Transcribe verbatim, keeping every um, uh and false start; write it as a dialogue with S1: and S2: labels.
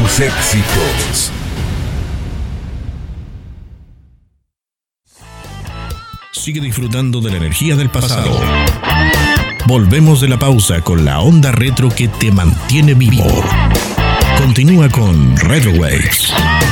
S1: tus éxitos.
S2: Sigue disfrutando de la energía del pasado. Volvemos de la pausa con la onda retro que te mantiene vivo. Continúa con Retro Waves.